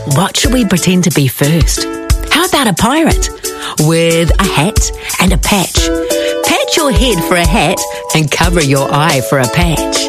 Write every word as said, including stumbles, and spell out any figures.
what should we pretend to be first? How about a pirate? With a hat and a patch. Patch your head for a hat and cover your eye for a patch.